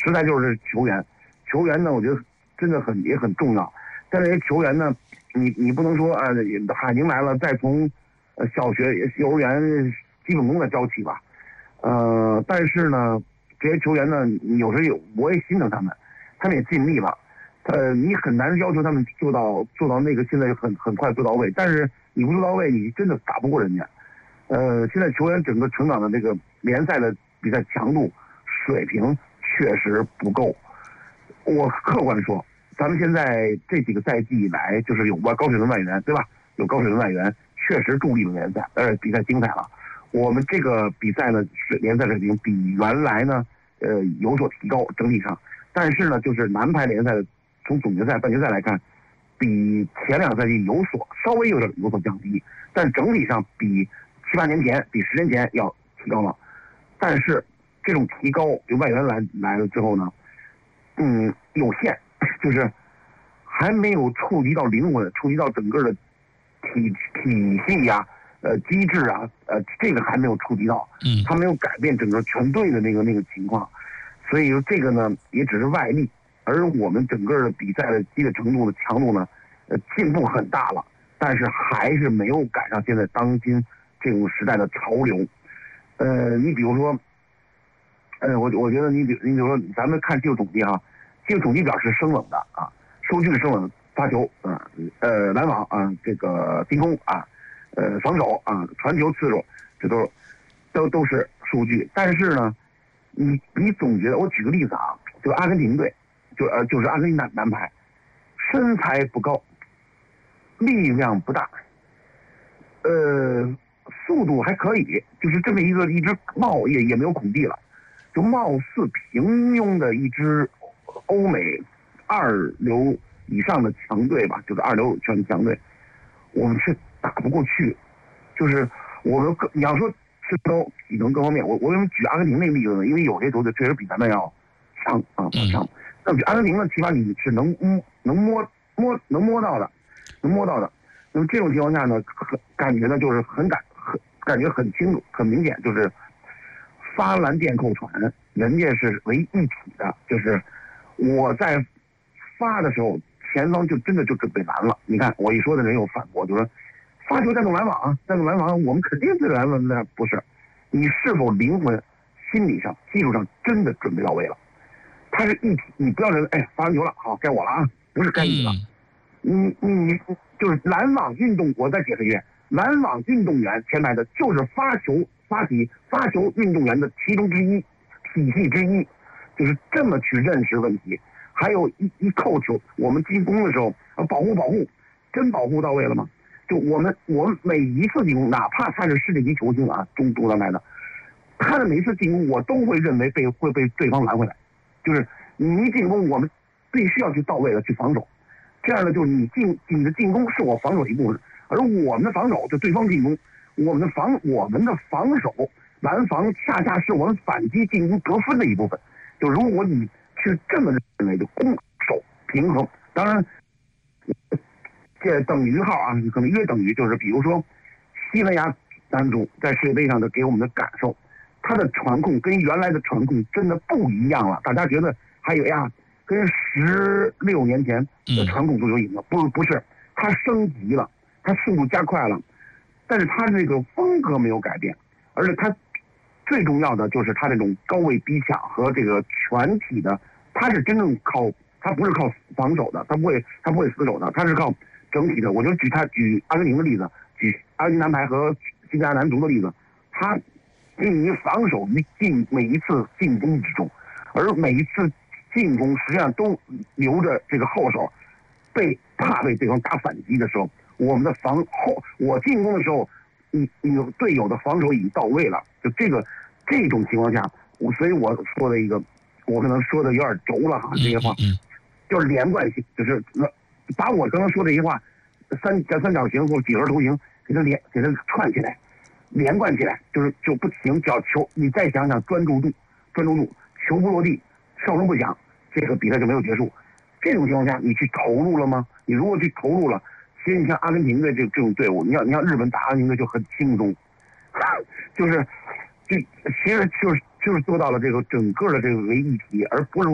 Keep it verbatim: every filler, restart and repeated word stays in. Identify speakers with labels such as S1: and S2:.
S1: 实在就是球员，球员呢，我觉得真的很也很重要。但这些球员呢，你你不能说啊，海宁来了，再从呃小学、幼儿园基本功再教起吧。呃，但是呢，这些球员呢，有时有我也心疼他们，他们也尽力了。呃，你很难要求他们做到做到那个现在很很快做到位，但是你不做到位，你真的打不过人家。呃，现在球员整个成长的这个联赛的比赛强度水平确实不够。我客观说，咱们现在这几个赛季以来，就是有高水平外援，对吧？有高水平外援，确实助力了联赛，而且比赛精彩了。我们这个比赛呢，水联赛水平比原来呢，呃，有所提高，整体上。但是呢，就是男排联赛的，从总决赛、半决赛来看，比前两个赛季有所稍微有点有所降低，但整体上比七八年前、比十年前要提高了。但是这种提高，就外援来来了之后呢，嗯，有限，就是还没有触及到灵魂，触及到整个的体体系呀、啊、呃机制啊，呃，这个还没有触及到，
S2: 嗯，
S1: 他没有改变整个全队的那个那个情况，所以这个呢也只是外力，而我们整个的比赛的激烈程度的强度呢，呃，进步很大了，但是还是没有赶上现在当今这种时代的潮流。呃，你比如说。呃，我我觉得你比你比如说，咱们看技术统计哈，技术统计表是生冷的啊，数据是生冷，发球啊，呃，拦网啊，这个进攻啊，呃，防守啊，传球次数，这都都都是数据。但是呢，你你总觉得，我举个例子啊，就阿根廷队，就呃就是阿根廷男男排，身材不高，力量不大，呃，速度还可以，就是这么一个一支帽也也没有孔蒂了。就貌似平庸的一支欧美二流以上的强队吧，就是二流全强队，我们却打不过去。就是我们你要说身高、体能各方面，我我为什么举阿根廷那个例子呢？因为有些球队确实比咱们要强啊，强。那么阿根廷呢，起码你是能摸、能摸、摸、能摸到的，能摸到的。那么这种情况下呢，很感觉呢就是很感很感觉很清楚、很明显，就是。发蓝电扣传，人家是为一体的，就是我在发的时候，前方就真的就准备拦了。你看我一说的人有反驳，就说发球带动拦网，带动拦网，我们肯定是拦网的，不是？你是否灵魂、心理上、技术上真的准备到位了？它是一体，你不要认为哎发完球了，好该我了啊，不是该你了。你你你就是拦网运动，我再解释一遍，拦网运动员前排的就是发球。发起发球运动员的其中之一，体系之一，就是这么去认识问题。还有一一扣球，我们进攻的时候，呃，保护保护，真保护到位了吗？就我们我们每一次进攻，哪怕他是世界级球星啊，中中南来的，他的每一次进攻，我都会认为被会被对方拦回来。就是你一进攻，我们必须要去到位的去防守。这样呢，就是你进你的进攻是我防守的一部分，而我们的防守就对方进攻。我们的防我们的防守拦防恰恰是我们反击进攻得分的一部分。就如果你去这么认为，就攻守平衡，当然这等于号啊，可能约等于就是比如说西班牙男足在世界杯上的给我们的感受，他的传控跟原来的传控真的不一样了。大家觉得还有呀，跟十六年前的传控足球赢了，不不是，他升级了，他速度加快了。但是他这个风格没有改变，而且他最重要的就是他这种高位逼抢和这个全体的，他是真正靠，他不是靠防守的，他不会他不会死守的，他是靠整体的。我就举他举阿根廷的例子，举阿根廷男排和西班牙男足的例子，他基于防守于进每一次进攻之中，而每一次进攻实际上都留着这个后手，被怕被对方打反击的时候。我们的防后，我进攻的时候，你你队友的防守已经到位了。就这个这种情况下，我所以我说的一个，我可能说的有点轴了哈，这些话，就是连贯性，就是把我刚刚说这些话，三三角形或几何图形给它连给它串起来，连贯起来，就是就不停，只要球，你再想想专注度，专注度，球不落地，哨声不响，这个比赛就没有结束。这种情况下，你去投入了吗？你如果去投入了。其实你像阿根廷的这这种队伍，你要你像日本打阿根廷的就很轻松，就是，就其实就是就是做到了这个整个的这个为一体，而不是